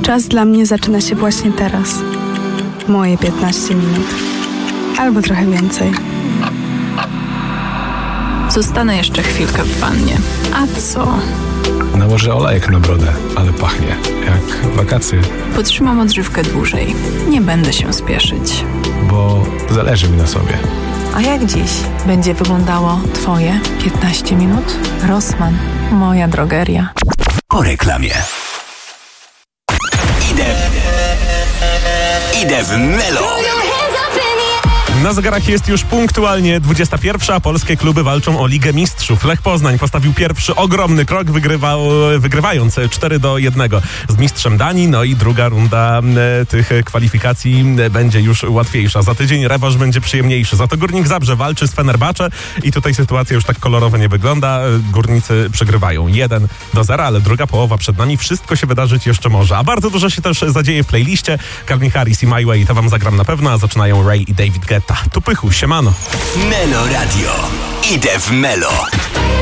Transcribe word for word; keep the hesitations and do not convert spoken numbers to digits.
Czas dla mnie zaczyna się właśnie teraz. Moje piętnaście minut. Albo trochę więcej. Zostanę jeszcze chwilkę w wannie. A co? Nałożę olejek na brodę, ale pachnie jak wakacje. Potrzymam odżywkę dłużej. Nie będę się spieszyć. Bo zależy mi na sobie. A jak dziś będzie wyglądało Twoje piętnaście minut? Rossmann, moja drogeria. Po reklamie. Idę. Idę w Melo. Na zegarach jest już punktualnie dwudziesta pierwsza, a polskie kluby walczą o Ligę Mistrzów. Lech Poznań postawił pierwszy ogromny krok, wygrywał, wygrywając cztery do jednego z mistrzem Danii. No i druga runda e, tych kwalifikacji będzie już łatwiejsza. Za tydzień rewanż będzie przyjemniejszy. Za to Górnik Zabrze walczy z Fenerbahce i tutaj sytuacja już tak kolorowo nie wygląda. Górnicy przegrywają jeden do zera, ale druga połowa przed nami. Wszystko się wydarzyć jeszcze może. A bardzo dużo się też zadzieje w playliście. Calvin Harris i My Way to wam zagram na pewno, a zaczynają Ray i David Guetta. Tu pychu, siemano. Melo Radio. Idę w Melo.